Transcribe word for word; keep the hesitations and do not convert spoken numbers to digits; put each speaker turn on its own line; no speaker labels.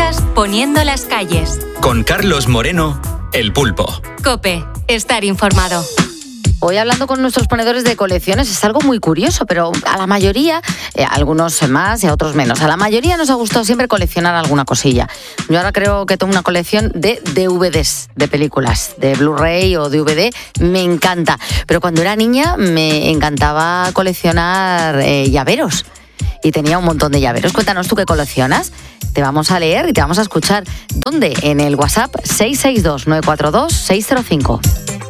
días poniendo las calles.
Con Carlos Moreno, El Pulpo.
COPE, estar informado.
Hoy hablando con nuestros ponedores de colecciones es algo muy curioso, pero a la mayoría, eh, a algunos más y a otros menos, a la mayoría nos ha gustado siempre coleccionar alguna cosilla. Yo ahora creo que tengo una colección de D V Ds, de películas, de Blu-ray o D V D, me encanta. Pero cuando era niña me encantaba coleccionar eh, llaveros. Y tenía un montón de llaveros. Cuéntanos tú qué coleccionas. Te vamos a leer y te vamos a escuchar. ¿Dónde? En el WhatsApp seis seis dos, nueve cuatro dos, seis cero cinco.